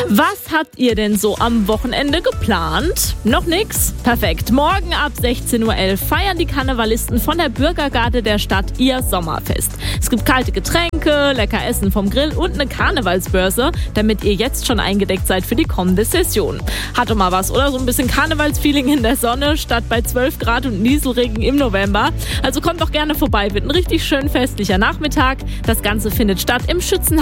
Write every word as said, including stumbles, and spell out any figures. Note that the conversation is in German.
Was habt ihr denn so am Wochenende geplant? Noch nix? Perfekt. Morgen ab sechzehn Uhr elf feiern die Karnevalisten von der Bürgergarde der Stadt ihr Sommerfest. Es gibt kalte Getränke, lecker Essen vom Grill und eine Karnevalsbörse, damit ihr jetzt schon eingedeckt seid für die kommende Session. Hat doch mal was, oder? So ein bisschen Karnevalsfeeling in der Sonne statt bei zwölf Grad und Nieselregen im November. Also kommt doch gerne vorbei, wird ein richtig schön festlicher Nachmittag. Das Ganze findet statt im Schützenhaus